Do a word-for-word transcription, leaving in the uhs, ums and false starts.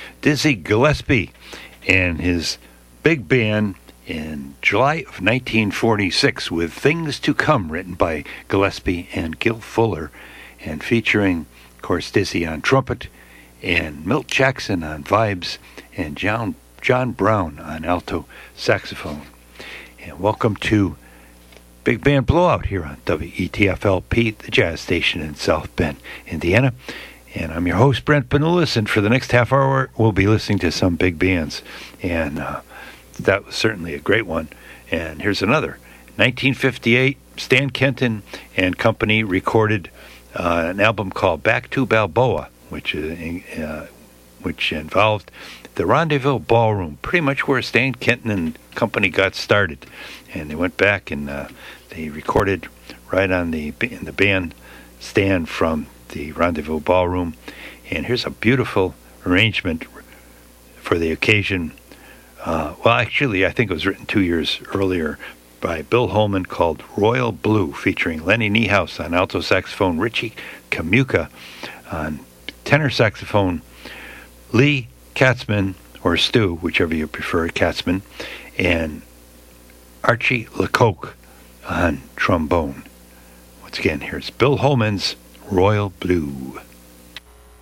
Dizzy Gillespie and his big band in July of nineteen forty-six with Things to Come, written by Gillespie and Gil Fuller, and featuring, of course, Dizzy on trumpet, and Milt Jackson on vibes, and John, John Brown on alto saxophone. And welcome to Big Band Blowout here on W E T F L P, the jazz station in South Bend, Indiana. And I'm your host, Brent Benulis, and for the next half hour, we'll be listening to some big bands. And uh, that was certainly a great one. And here's another. nineteen fifty-eight, Stan Kenton and company recorded uh, an album called Back to Balboa, which, uh, which involved the Rendezvous Ballroom, pretty much where Stan Kenton and company got started. And they went back and uh, they recorded right on the in the band stand from the Rendezvous Ballroom. And here's a beautiful arrangement for the occasion. Uh, well, actually, I think it was written two years earlier by Bill Holman, called Royal Blue, featuring Lenny Niehaus on alto saxophone, Richie Kamuka on tenor saxophone, Lee Katzman, or Stu, whichever you prefer, Katzman, and Archie Lecoq on trombone. Once again, here's Bill Holman's Royal Blue.